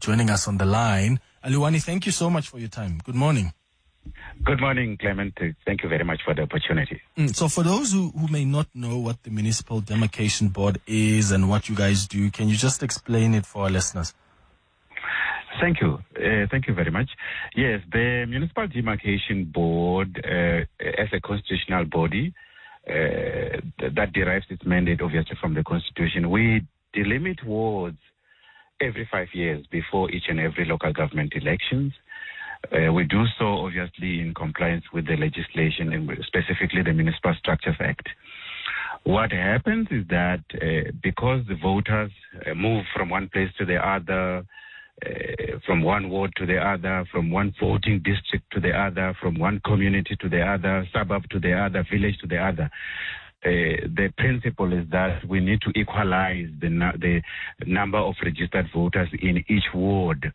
joining us on the line. Aluwani, thank you so much for your time. Good morning. Good morning, Clement. Thank you very much for the opportunity. So for those who may not know what the Municipal Demarcation Board is and what you guys do, can you just explain it for our listeners? Thank you. Thank you very much. Yes, the Municipal Demarcation Board, as a constitutional body, that derives its mandate, obviously, from the Constitution. We delimit wards every 5 years before each and every local government elections. We do so, obviously, in compliance with the legislation, and specifically the Municipal Structures Act. What happens is that because the voters move from one place to the other, from one ward to the other, from one voting district to the other, from one community to the other, suburb to the other, village to the other, the principle is that we need to equalize the number of registered voters in each ward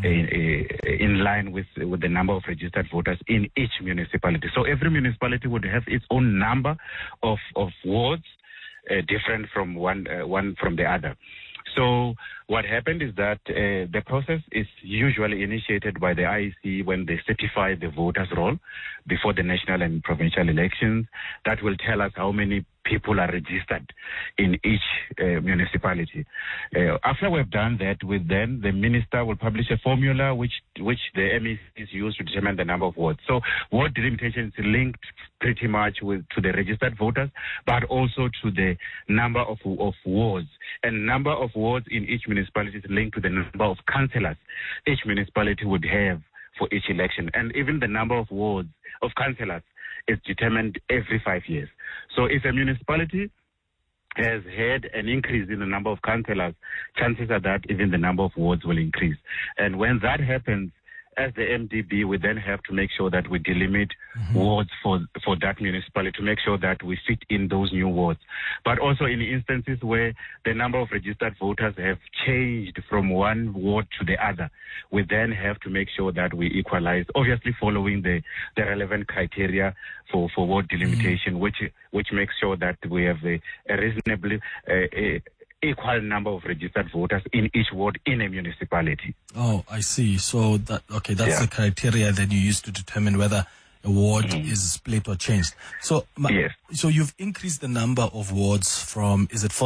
in line with the number of registered voters in each municipality. So every municipality would have its own number of wards, different from one from the other. So what happened is that the process is usually initiated by the IEC when they certify the voters' roll before the national and provincial elections. That will tell us how many people are registered in each municipality. After we've done that, the minister will publish a formula which the MECs use to determine the number of wards. So ward delimitation is linked pretty much to the registered voters, but also to the number of wards. And number of wards in each municipality is linked to the number of councillors each municipality would have for each election. And even the number of wards of councillors is determined every 5 years. So if a municipality has had an increase in the number of councillors, chances are that even the number of wards will increase. And when that happens, as the MDB, we then have to make sure that we delimit wards for that municipality to make sure that we fit in those new wards. But also in instances where the number of registered voters have changed from one ward to the other, we then have to make sure that we equalize, obviously following the relevant criteria for ward delimitation, which makes sure that we have a reasonably equal number of registered voters in each ward in a municipality. Oh, I see. So that's the criteria that you use to determine whether a ward is split or changed. So, yes. So you've increased the number of wards from, is it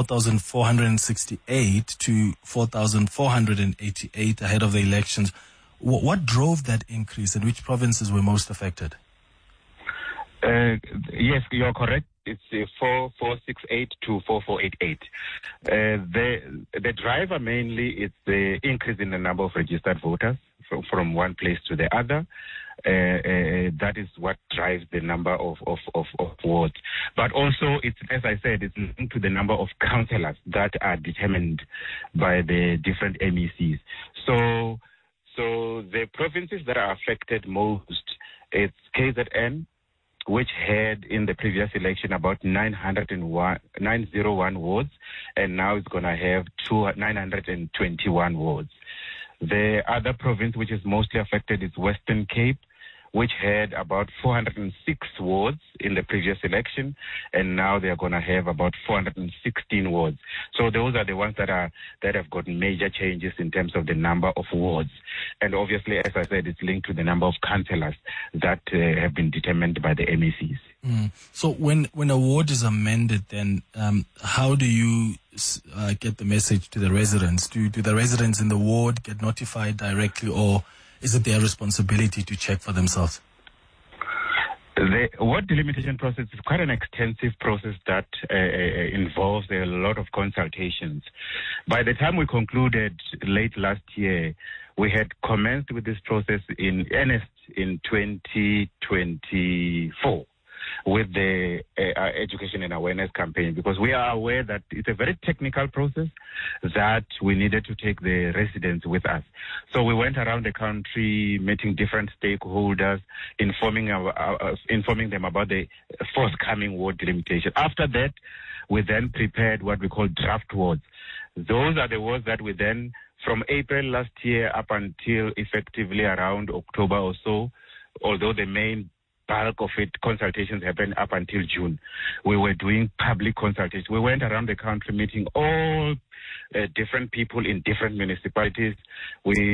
4,468 to 4,488 ahead of the elections. What drove that increase and which provinces were most affected? Yes, you're correct. It's 4,468 to 4,488. The driver mainly is the increase in the number of registered voters from one place to the other. That is what drives the number of wards. But also, it's, as I said, it's linked to the number of councillors that are determined by the different MECs. So the provinces that are affected most, it's KZN, which had in the previous election about 901 wards, and now it's going to have 921 wards. The other province which is mostly affected is Western Cape, which had about 406 wards in the previous election, and now they're going to have about 416 wards. So those are the ones that have got major changes in terms of the number of wards. And obviously, as I said, it's linked to the number of councillors that have been determined by the MECs. So when a ward is amended, then how do you get the message to the residents? Do the residents in the ward get notified directly, or is it their responsibility to check for themselves? The ward delimitation process is quite an extensive process that involves a lot of consultations. By the time we concluded late last year, we had commenced with this process in earnest in 2024 with the education and awareness campaign, because we are aware that it's a very technical process that we needed to take the residents with us. So we went around the country meeting different stakeholders, informing them about the forthcoming ward delimitation. After that, we then prepared what we call draft wards. Those are the wards that we then, from April last year up until effectively around October or so, although the main bulk of it, consultations happened up until June. We were doing public consultations. We went around the country meeting all different people in different municipalities. We